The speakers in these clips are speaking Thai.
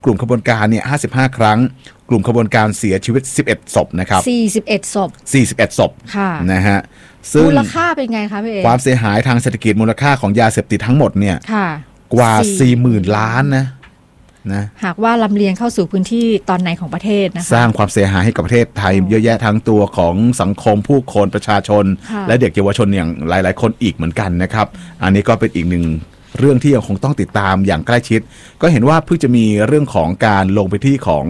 กลุ่มขบวนการเนี่ย55 ครั้งกลุ่มขบวนการเสียชีวิต11 ศพนะครับ 41 ศพ 41 ศพนะฮะซึ่งมูลค่าเป็นไงคะพี่เอความเสียหายทางเศรษฐกิจมูลค่าของยาเสพติดทั้งหมดเนี่ยกว่า 40,000 ล้านนะหากว่าลำเลียงเข้าสู่พื้นที่ตอนไหนของประเทศนะคะสร้างความเสียหายให้กับประเทศไทยเยอะแยะทั้งตัวของสังคมผู้คนประชาชนและเด็กเยาวชนอย่างหลายๆคนอีกเหมือนกันนะครับอันนี้ก็เป็นอีกหนึ่งเรื่องที่ยังคงต้องติดตามอย่างใกล้ชิดก็เห็นว่าเพิ่งจะมีเรื่องของการลงพื้นที่ของ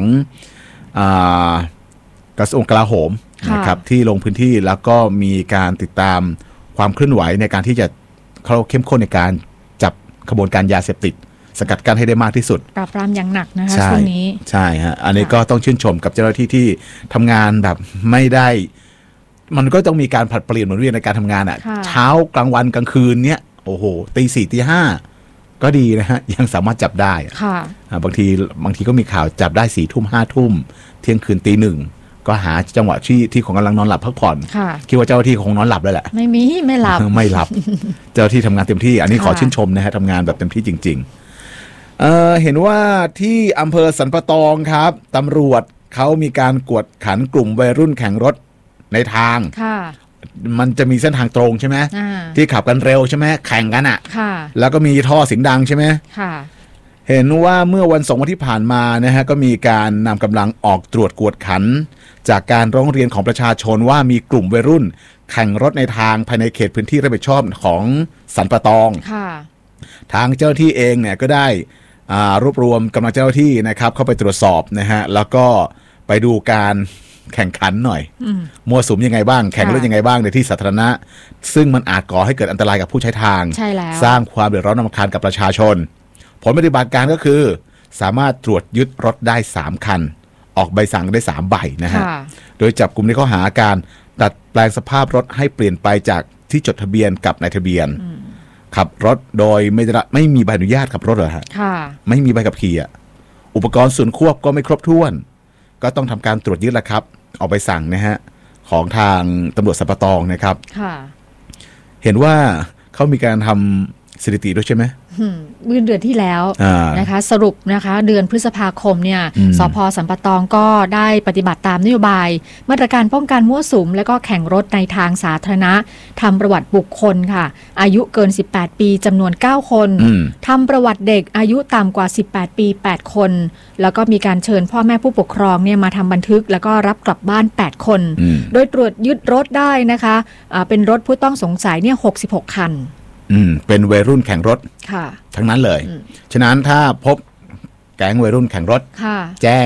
กระทรวงกลาโหมนะครับที่ลงพื้นที่แล้วก็มีการติดตามความเคลื่อนไหวในการที่จะเข้มข้นในการจับขบวนการยาเสพติดสกัดกั้นให้ได้มากที่สุดปราบปรามอย่างหนักนะคะช่วงนี้ใช่ฮะอันนี้ก็ต้องชื่นชมกับเจ้าหน้าที่ที่ทำงานแบบไม่ได้มันก็ต้องมีการผลัดเปลี่ยนหมุนเวียนในการทำงานอ่ะเช้ากลางวันกลางคืนเนี้ยโอ้โหตีสี่ตีห้าก็ดีนะฮะยังสามารถจับได้บางทีก็มีข่าวจับได้4 ทุ่ม5 ทุ่มเที่ยงคืนตี 1ก็หาจังหวะที่ของกำลังนอนหลับพักผ่อนคิดว่าเจ้าหน้าที่คงนอนหลับแล้วแหละไม่หลับไม่หลับเจ้าหน้าที่ทำงานเต็มที่อันนี้ขอชื่นชมนะฮะทำงานแบบเต็มที่จริงๆเห็นว่าที่อำเภอสันปะตองครับตำรวจเขามีการกวดขันกลุ่มวัยรุ่นแข่งรถในทางมันจะมีเส้นทางตรงใช่ไหมที่ขับกันเร็วใช่ไหมแข่งกันอ่ะแล้วก็มีท่อเสียงดังใช่ไหมเห็นว่าเมื่อวัน2 วันที่ผ่านมานะฮะก็มีการนำกำลังออกตรวจกวดขันจากการร้องเรียนของประชาชนว่ามีกลุ่มวัยรุ่นแข่งรถในทางภายในเขตพื้นที่รับผิดชอบของสันปะตองทางเจ้าหน้าที่เองเนี่ยก็ได้รวบรวมกำลังเจ้าหน้าที่นะครับเข้าไปตรวจสอบนะฮะแล้วก็ไปดูการแข่งขันหน่อยมั่วสุมยังไงบ้างแข่งรถยังไงบ้างในที่สาธารณะซึ่งมันอาจก่อให้เกิดอันตรายกับผู้ใช้ทางสร้างความเดือดร้อนรำคาญกับประชาชนผลปฏิบัติการก็คือสามารถตรวจยึดรถได้3 คันออกใบสั่งได้3 ใบนะฮะโดยจับกลุ่มในข้อหาการดัดแปลงสภาพรถให้เปลี่ยนไปจากที่จดทะเบียนกับนายทะเบียนขับรถโดยไม่มีใบอนุญาตขับรถเหรอฮะไม่มีใบขับขี่อุปกรณ์ส่วนควบก็ไม่ครบถ้วนก็ต้องทำการตรวจยึดแหละครับออกใบสั่งนะฮะของทางตำรวจสันปะตองนะครับเห็นว่าเขามีการทำสถิติด้วยใช่ไหมเดือนที่แล้วนะคะสรุปนะคะเดือนพฤษภาคมเนี่ยสภ.สันปะตองก็ได้ปฏิบัติตามนโยบายมาตรการป้องกันมั่วสุมและก็แข่งรถในทางสาธารณะทำประวัติบุคคลค่ะอายุเกิน18 ปีจำนวน9 คนทำประวัติเด็กอายุต่ำกว่า18 ปี8 คนแล้วก็มีการเชิญพ่อแม่ผู้ปกครองเนี่ยมาทำบันทึกแล้วก็รับกลับบ้าน8 คนโดยตรวจยึดรถได้นะคะเป็นรถผู้ต้องสงสัยเนี่ย66 คันเป็นวัยรุ่นแข่งรถทั้งนั้นเลยฉะนั้นถ้าพบแก๊งวัยรุ่นแข่งรถแจ้ง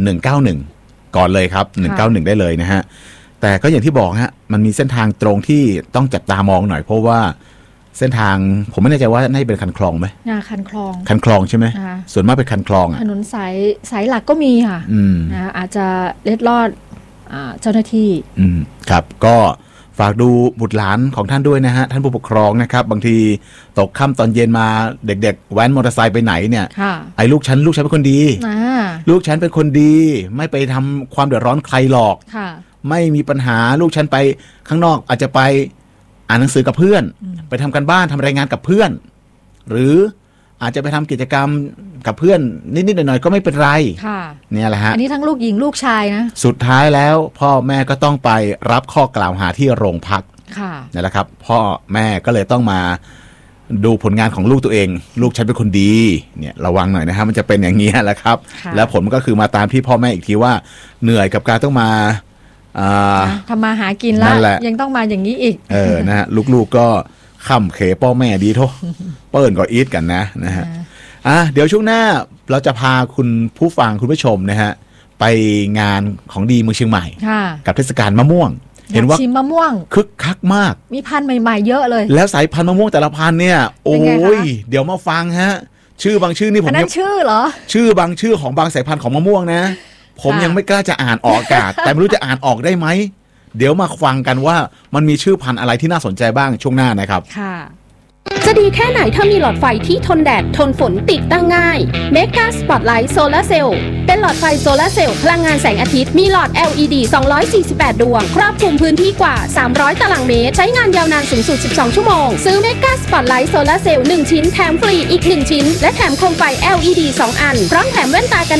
191ก่อนเลยครับ191ได้เลยนะฮะแต่ก็อย่างที่บอกฮะมันมีเส้นทางตรงที่ต้องจับตามองหน่อยเพราะว่าเส้นทางผมไม่แน่ใจว่าน่าจะเป็นคันคลองไหมคันคลองใช่ไหมส่วนมากเป็นคันคลองถนนสายหลักก็มีค่ะอาจจะเล็ดลอดเจ้าหน้าที่ครับก็ฝากดูบุตรหลานของท่านด้วยนะฮะท่านผู้ปกครองนะครับบางทีตกค่ำตอนเย็นมาเด็กๆแว้นมอเตอร์ไซค์ไปไหนเนี่ยไอ้ลูกฉันเป็นคนดีลูกฉันเป็นคนดีไม่ไปทำความเดือดร้อนใครหรอกไม่มีปัญหาลูกฉันไปข้างนอกอาจจะไปอ่านหนังสือกับเพื่อนไปทำการบ้านทำรายงานกับเพื่อนหรืออาจจะไปทำกิจกรรมกับเพื่อนนิดๆหน่อยๆก็ไม่เป็นไรเนี่ยแหละฮะอันนี้ทั้งลูกหญิงลูกชายนะสุดท้ายแล้วพ่อแม่ก็ต้องไปรับข้อกล่าวหาที่โรงพักนี่แหละครับพ่อแม่ก็เลยต้องมาดูผลงานของลูกตัวเองลูกฉันเป็นคนดีเนี่ยระวังหน่อยนะฮะมันจะเป็นอย่างนี้แหละครับแล้วผลก็คือมาตามที่พ่อแม่อีกทีว่าเหนื่อยกับการต้องมาทำมาหากินแล้วยังต้องมาอย่างนี้อีกนะฮะลูกๆก็ข้ามเขพ่อแม่ดีโทเปิ้ลก็อีทกันนะฮะเดี๋ยวช่วงหน้าเราจะพาคุณผู้ฟังคุณผู้ชมนะฮะไปงานของดีเมืองเชียงใหม่กับเทศกาลมะม่วงเห็นว่าชิมมะม่วงคึกคักมากมีพันธุ์ใหม่ๆเยอะเลยแล้วสายพันธุ์มะม่วงแต่ละพันธุ์เนี่ยโอ้ยเดี๋ยวมาฟังฮะชื่อบางชื่อนี่ผมนั่นชื่อเหรอชื่อบางชื่อของบางสายพันธุ์ของมะม่วงนะผมยังไม่กล้าจะอ่านออกอากาศแต่ไม่รู้จะอ่านออกได้ไหมเดี๋ยวมาฟังกันว่ามันมีชื่อพันธุ์อะไรที่น่าสนใจบ้างช่วงหน้านะครับค่ะจะดีแค่ไหนถ้ามีหลอดไฟที่ทนแดดทนฝนติดตั้งง่าย Mega Spotlight Solar Cell เป็นหลอดไฟโซลาร์เซลล์พลังงานแสงอาทิตย์มีหลอด LED 248 ดวงครอบคลุมพื้นที่กว่า300ตารางเมตรใช้งานยาวนานสูงสุด12ชั่วโมงซื้อ Mega Spotlight Solar Cell 1 ชิ้นแถมฟรีอีก1ชิ้นและแถมโคมไฟ LED 2 อันพร้อมแถมแว่นตากัน